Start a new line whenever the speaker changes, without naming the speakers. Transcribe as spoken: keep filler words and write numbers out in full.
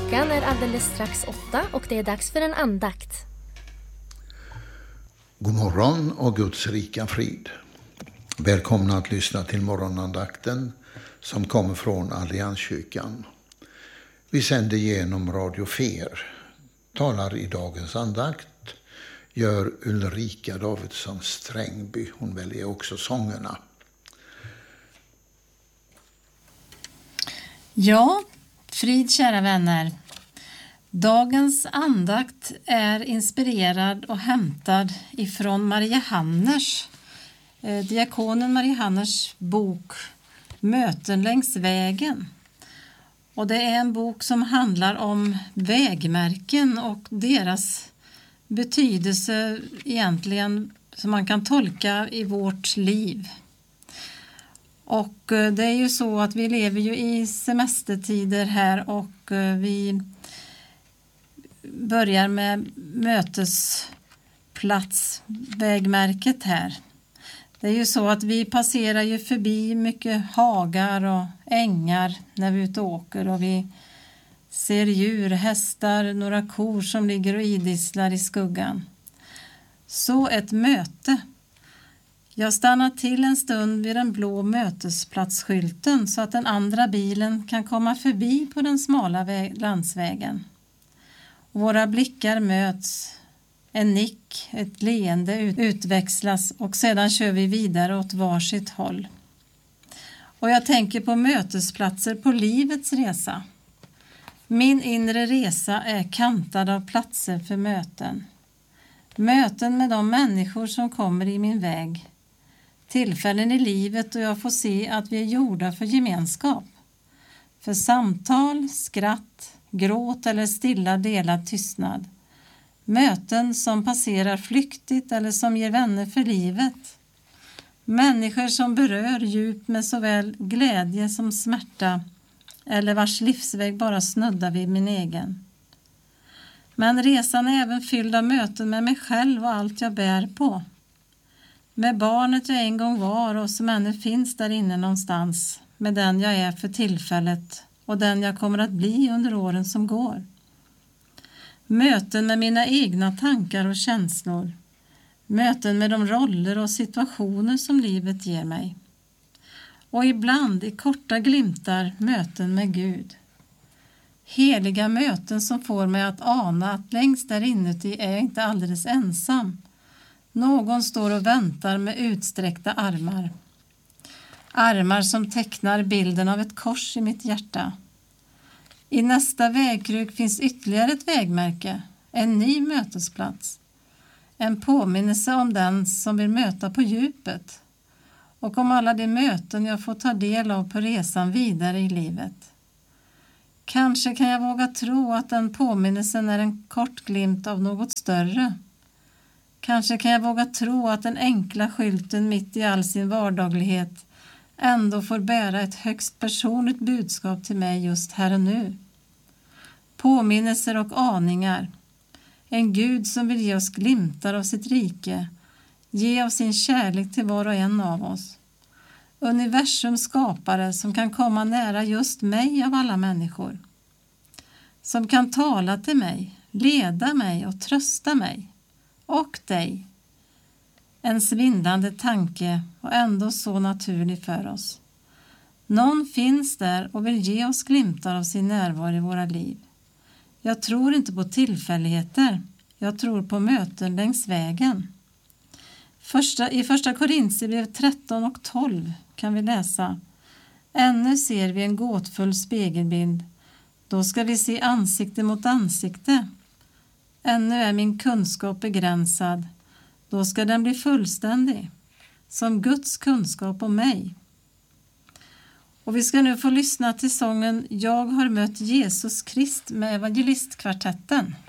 Klockan är alldeles strax åtta och det är dags för en andakt.
God morgon och Guds rika frid. Välkomna att lyssna till morgonandakten som kommer från Allianskyrkan. Vi sänder genom Radio Fer. Talar i dagens andakt gör Ulrika Davidsson Strängby. Hon väljer också sångerna.
Ja, frid kära vänner. Dagens andakt är inspirerad och hämtad ifrån Maria Hanners, eh, diakonen Maria Hanners bok Möten längs vägen. Och det är en bok som handlar om vägmärken och deras betydelse egentligen som man kan tolka i vårt liv. Och det är ju så att vi lever ju i semestertider här och vi börjar med mötesplats, vägmärket här. Det är ju så att vi passerar ju förbi mycket hagar och ängar när vi är ute och åker och vi ser djur, hästar, några kor som ligger och idisslar i skuggan. Så ett möte. Jag stannar till en stund vid den blå mötesplatsskylten så att den andra bilen kan komma förbi på den smala väg- landsvägen. Våra blickar möts, en nick, ett leende utväxlas och sedan kör vi vidare åt varsitt håll. Och jag tänker på mötesplatser på livets resa. Min inre resa är kantad av platser för möten. Möten med de människor som kommer i min väg. Tillfällen i livet då jag får se att vi är gjorda för gemenskap. För samtal, skratt, gråt eller stilla delad tystnad. Möten som passerar flyktigt eller som ger vänner för livet. Människor som berör djupt med såväl glädje som smärta eller vars livsväg bara snuddar vid min egen. Men resan är även fylld av möten med mig själv och allt jag bär på. Med barnet jag en gång var och som ännu finns där inne någonstans. Med den jag är för tillfället och den jag kommer att bli under åren som går. Möten med mina egna tankar och känslor. Möten med de roller och situationer som livet ger mig. Och ibland i korta glimtar möten med Gud. Heliga möten som får mig att ana att längst där inuti är jag inte alldeles ensam. Någon står och väntar med utsträckta armar. Armar som tecknar bilden av ett kors i mitt hjärta. I nästa vägkrök finns ytterligare ett vägmärke, en ny mötesplats. En påminnelse om den som vill möta på djupet. Och om alla de möten jag får ta del av på resan vidare i livet. Kanske kan jag våga tro att den påminnelsen är en kort glimt av något större. Kanske kan jag våga tro att den enkla skylten mitt i all sin vardaglighet ändå får bära ett högst personligt budskap till mig just här och nu. Påminnelser och aningar. En Gud som vill ge oss glimtar av sitt rike. Ge av sin kärlek till var och en av oss. Universums skapare som kan komma nära just mig av alla människor. Som kan tala till mig, leda mig och trösta mig. Och dig. En svindlande tanke och ändå så naturlig för oss. Någon finns där och vill ge oss glimtar av sin närvaro i våra liv. Jag tror inte på tillfälligheter. Jag tror på möten längs vägen. Första, I första Korinthierbrevet tretton och tolv kan vi läsa. Ännu ser vi en gåtfull spegelbild. Då ska vi se ansikte mot ansikte. Ännu är min kunskap begränsad. Då ska den bli fullständig. Som Guds kunskap om mig. Och vi ska nu få lyssna till sången Jag har mött Jesus Krist med evangelistkvartetten.